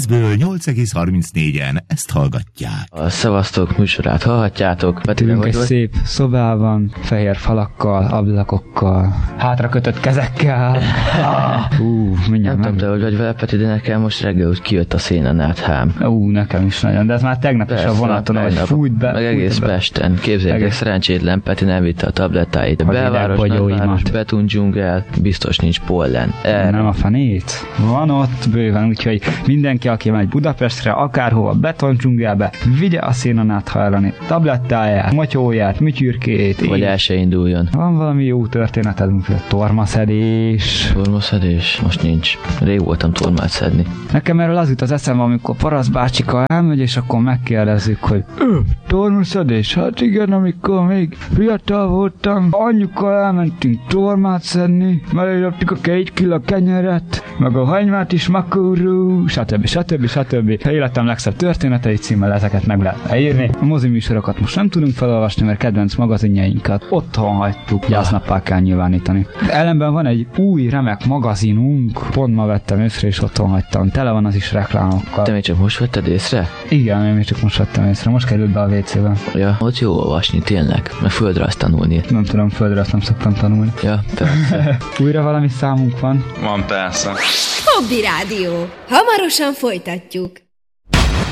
9-ből 8,34-en ezt hallgatják. A Szevasztok műsorát hallhatjátok. Ülünk egy szép szobában, fehér falakkal, ablakokkal, hátra kötött kezekkel. Mindjárt nem tudom, te hogy vagy vele, Peti, de nekem most reggel úgy kijött a szénanáthám. Nekem is nagyon, de ez már tegnap is a vonaton, hogy fújt be. Meg egész Pesten. Képzeljétek, szerencsétlen Peti nem vitte a tablettáit. A belváros, nagyváros, Betun dzsungel, biztos nincs pollen. Nem a fanét. Van ott bőven, úgyhogy mindenki, aki megy Budapestre, akárhova, Beton dzsungelbe, vigye a szénanátha tablettáját, motyóját, műtyürkét. Vagy el se induljon. Van valami jó történetedünk, hogy tormaszedés. Tormaszedés? Most nincs. Rég voltam tormát szedni. Nekem erről az jut az eszembe, amikor Parasz bácsika elmegy, és akkor megkérdezzük, hogy tormaszedés? Hát igen, amikor még fiatal voltam, anyukkal elmentünk tormát szedni, mellélöptük a 2 kilo kenyeret, meg a hagymát is makurú, stb. Ha életem legszebb történetei címmel ezeket meg lehet leírni. A moziműsorokat most nem tudunk felolvasni, mert kedvenc magazinjainkat otthon hagytuk, gyásznappá kell nyilvánítani. Ellenben van egy új remek magazinunk, pont ma vettem észre és otthon hagytam, tele van az is reklámokkal. Te még csak most vetted észre? Igen, én még csak most vettem észre, most került be a WC-be. Ja, ott jó olvasni tényleg, meg földrajzt tanulni. Nem tudom, földrajzt nem szoktam tanulni. Ja, persze. Újra valami számunk van? Van persze. Hobby Rádió. Hamarosan folytatjuk.